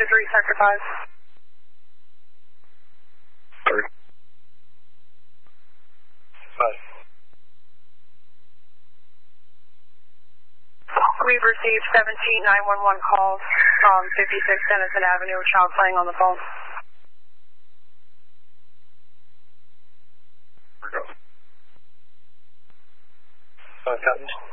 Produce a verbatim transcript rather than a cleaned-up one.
two three, Sector five. Sorry. Five. We've received seventeen nine one one calls from fifty-six Denison Avenue, a child playing on the phone. Here we go. Five copies.